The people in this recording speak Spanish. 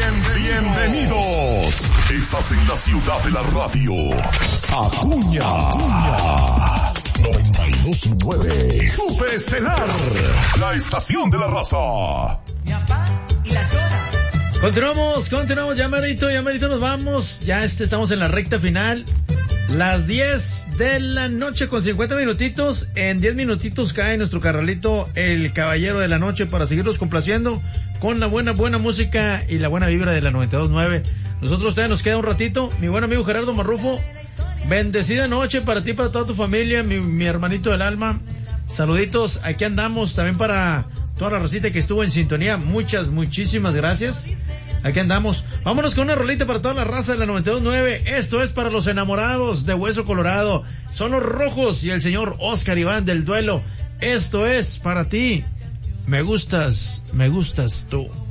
Bienvenidos. Estás en la ciudad de la radio. Acuña. 92.9. Superestelar. La estación de la raza. Mi papá y la chora. Continuamos, ya merito nos vamos. Ya estamos en la recta final. Las 10 de la noche con 50 minutitos. En 10 minutitos cae nuestro carnalito, el caballero de la noche, para seguirlos complaciendo con la buena música y la buena vibra de la 92.9. Nosotros todavía nos queda un ratito. Mi buen amigo Gerardo Marrufo, bendecida noche para ti, para toda tu familia, mi hermanito del alma. Saluditos, aquí andamos también para toda la racita que estuvo en sintonía. Muchísimas gracias. Aquí andamos. Vámonos con una rolita para toda la raza de la 92.9. Esto es para los enamorados de Hueso Colorado. Son los Rojos y el señor Oscar Iván del Duelo. Esto es para ti. Me gustas tú.